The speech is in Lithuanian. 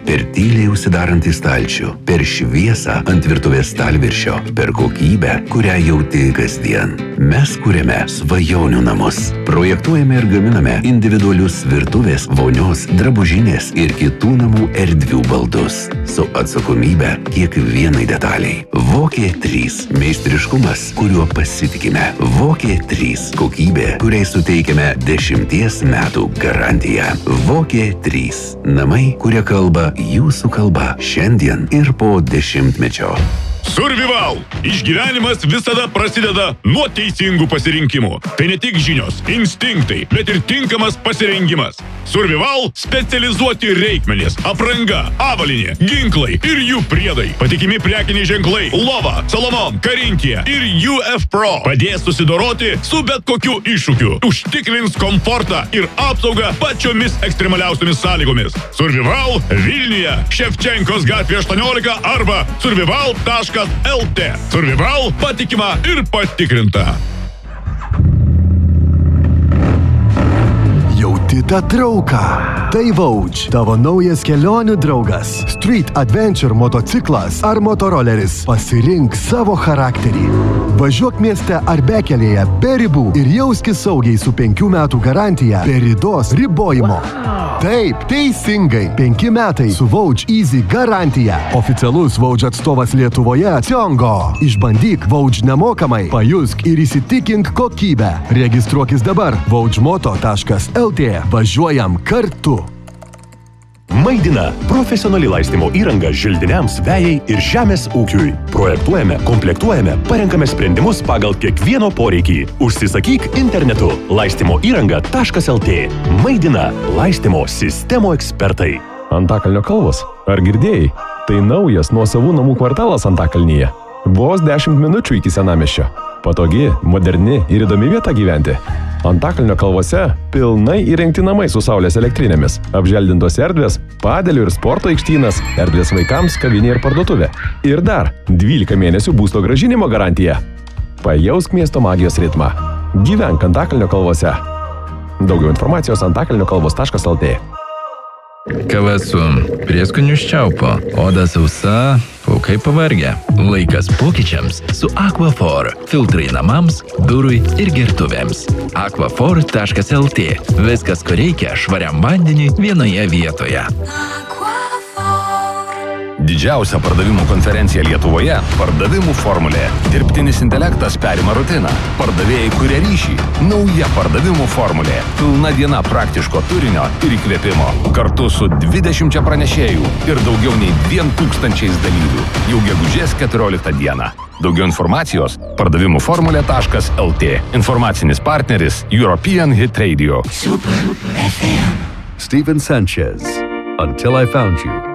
per tyliai užsidarantį stalčių, per šviesą ant virtuvės stalviršio, per kokybę, kurią jauti kasdien. Mes kuriame svajonių namus. Projektuojame ir gaminame individualius virtuvės, vonios, drabužinės ir kitų namų erdvių baldus. Su atsakomybė kiekvienai detaliai. Vokė 3. Meistriškumas, kuriuo pasitikime. Vokė 3. Kokybė, kuriai suteikiame 10 metų garantiją. Vokė 3. Namai, kurie kalba jūsų kalba šiandien ir po 10-mečio. Survival! Išgyvenimas visada prasideda nuo teisingų pasirinkimų. Tai ne tik žinios, instinktai, bet ir tinkamas pasirengimas. Survival specializuoti reikmenys, apranga, avalynė, ginklai ir jų priedai. Patikimi prekiniai ženklai Lova, Salomon, Karinkija ir UF Pro padės susidoroti su bet kokiu iššūkiu. Užtikrins komfortą ir apsaugą pačiomis ekstremaliausiomis sąlygomis. Survival Vilniuje, Ševčenkos gatvė 18 arba survival.lt. Survival patikima ir patikrinta. Jauti tą trauką. Tai Vouch, tavo naujas kelionių draugas. Street Adventure motociklas ar motoroleris. Pasirink savo charakterį. Važiuok mieste ar bekelėje be ribų ir jauskis saugiai su 5 metų garantija be ridos ribojimo. Taip, teisingai. 5 metai su Vouch Easy garantija. Oficialus Vouch atstovas Lietuvoje Ciongo. Išbandyk Vouch nemokamai, pajusk ir įsitikink kokybę. Registruokis dabar vouchmoto.lt. Važiuojam kartu. Maidina – profesionali laistymo įranga želdiniams, vejai ir žemės ūkiui. Projektuojame, komplektuojame, parenkame sprendimus pagal kiekvieno poreikį. Užsisakyk internetu laistymoįranga.lt. Maidina – laistymo sistemų ekspertai. Antakalnio kalvos. Ar girdėjai? Tai naujas nuosavų namų kvartalas Antakalnyje. Vos 10 minučių iki senamiesčio. Patogi, moderni ir įdomi vieta gyventi. Antakalnio kalvose pilnai įrengti namai su saulės elektrinėmis, apželdintos erdvės, padelių ir sporto aikštynas, erdvės vaikams, kavinė ir parduotuvė. Ir dar 12 mėnesių būsto grąžinimo garantija. Pajausk miesto magijos ritmą. Gyvenk Antakalnio kalvose. Daugiau informacijos antakalniokalvos.lt. Kava su prieskoniu iš čiaupo, oda sausa, plaukai pavargę. Laikas pokyčiams su Aquaphor. Filtrai namams, biurui ir gertuvėms. Aquaphor.lt. Viskas, ko reikia švariam vandeniui vienoje vietoje. Didžiausia pardavimų konferencija Lietuvoje – Pardavimų formulė. Dirbtinis intelektas perima rutiną. Pardavėjai kuria ryšį. Nauja pardavimų formulė. Pilna diena praktiško turinio ir įkvėpimo. Kartu su 20 pranešėjų ir daugiau nei 2000 dalyvių. Jau gegužės 14 dieną. Daugiau informacijos – pardavimųformulė.lt. Informacinis partneris – European Hit Radio. Steven Sanchez. Until I Found You.